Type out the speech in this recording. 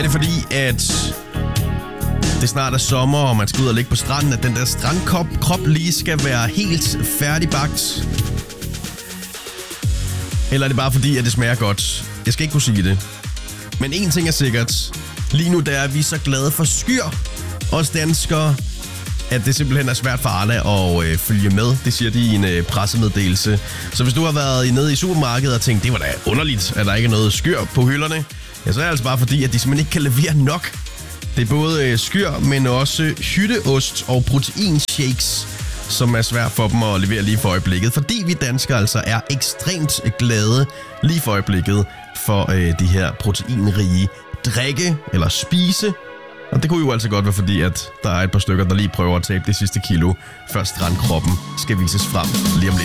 Er det fordi, at det snart er sommer, og man skal ud og ligge på stranden, at den der strandkrop lige skal være helt færdigbagt? Eller er det bare fordi, at det smager godt? Jeg skal ikke kunne sige det. Men en ting er sikkert. Lige nu der er vi så glade for skyr, os danskere, at det simpelthen er svært for Arla at følge med. Det siger de i en pressemeddelelse. Så hvis du har været nede i supermarkedet og tænkt, det var da underligt, at der ikke er noget skyr på hylderne, ja, så er det altså bare fordi, at de simpelthen ikke kan levere nok. Det er både skyr, men også hytteost og proteinshakes, som er svært for dem at levere lige for øjeblikket. Fordi vi danskere altså er ekstremt glade lige for øjeblikket for de her proteinrige drikke eller spise. Og det kunne jo altså godt være fordi, at der er et par stykker, der lige prøver at tabe det sidste kilo, før strandkroppen skal vises frem lige om lidt.